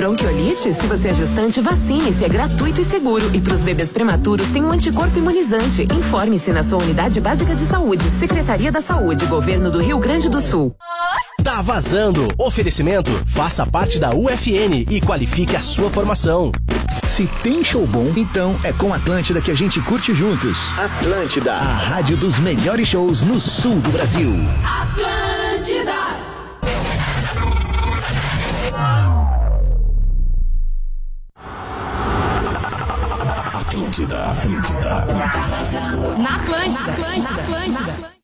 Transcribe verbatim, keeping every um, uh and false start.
Bronquiolite? Se você é gestante, vacine-se, é gratuito e seguro. E para os bebês prematuros tem um anticorpo imunizante. Informe-se na sua unidade básica de saúde. Secretaria da Saúde, Governo do Rio Grande do Sul. Tá vazando. Oferecimento. Faça parte da U F N e qualifique a sua formação. Se tem show bom, então é com Atlântida que a gente curte juntos. Atlântida, a rádio dos melhores shows no sul do Brasil. Atlântida. Atlântida, Atlântida. Na Atlântida. Na Atlântida. Na Atlântida.